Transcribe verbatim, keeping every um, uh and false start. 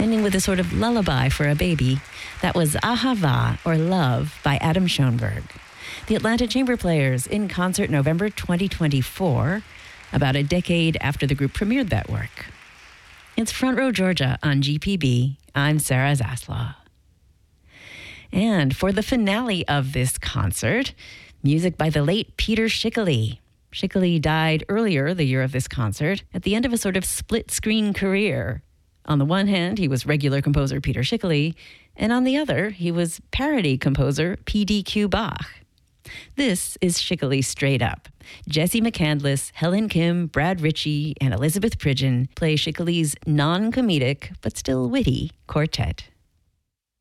ending with a sort of lullaby for a baby. That was Ahava, or Love, by Adam Schoenberg. The Atlanta Chamber Players in concert November twenty twenty-four, about a decade after the group premiered that work. It's Front Row Georgia on G P B. I'm Sarah Zaslaw. And for the finale of this concert, music by the late Peter Schickele. Schickele died earlier the year of this concert at the end of a sort of split-screen career. On the one hand, he was regular composer Peter Schickele, and on the other, he was parody composer P D Q Bach. This is Schickele Straight Up. Jesse McCandless, Helen Kim, Brad Ritchie, and Elizabeth Pridgeon play Schickele's non-comedic but still witty quartet.